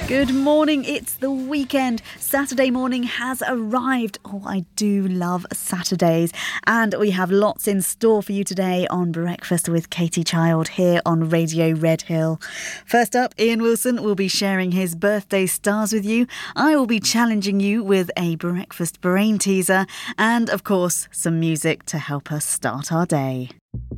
Good morning, it's the weekend. Saturday morning has arrived. Oh, I do love Saturdays. And we have lots in store for you today on Breakfast with Katie Child here on Radio Red Hill. First up, Ian Wilson will be sharing his birthday stars with you. I will be challenging you with a breakfast brain teaser and, of course, some music to help us start our day.